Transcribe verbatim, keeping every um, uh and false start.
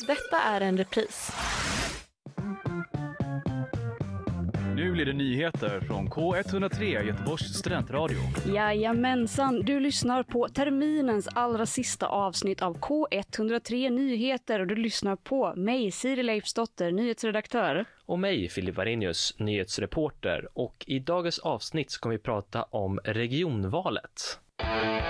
Detta är en repris. Nu blir det nyheter från K etthundratre, Göteborgs studentradio. Jajamensan, du lyssnar på terminens allra sista avsnitt av K etthundratre Nyheter och du lyssnar på mig, Siri Leifsdotter, nyhetsredaktör. Och mig, Filip Arrhenius, nyhetsreporter. Och i dagens avsnitt ska vi prata om regionvalet.